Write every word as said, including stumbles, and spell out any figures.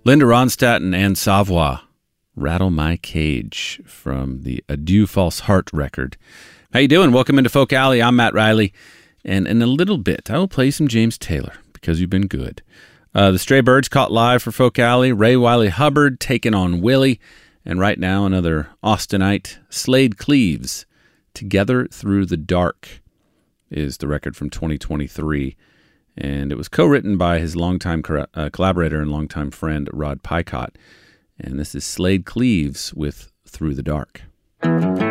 Linda Ronstadt and Anne Savoy, Rattle My Cage from the Adieu False Heart record. How you doing? Welcome into Folk Alley. I'm Matt Riley, and in a little bit, I will play some James Taylor because you've been good. Uh, the Stray Birds caught live for Folk Alley. Ray Wiley Hubbard taking on Willie, and right now another Austinite, Slade Cleaves. Together Through the Dark is the record from twenty twenty-three. And it was co-written by his longtime co- uh, collaborator and longtime friend, Rod Picott. And this is Slade Cleaves with Through the Dark.